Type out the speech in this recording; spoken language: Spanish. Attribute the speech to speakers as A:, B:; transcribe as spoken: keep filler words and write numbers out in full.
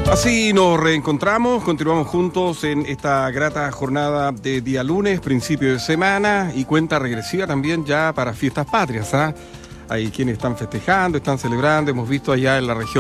A: Así nos reencontramos, continuamos juntos en esta grata jornada de día lunes, principio de semana y cuenta regresiva también ya para fiestas patrias, ¿ah? Hay quienes están festejando, están celebrando, hemos visto allá en la región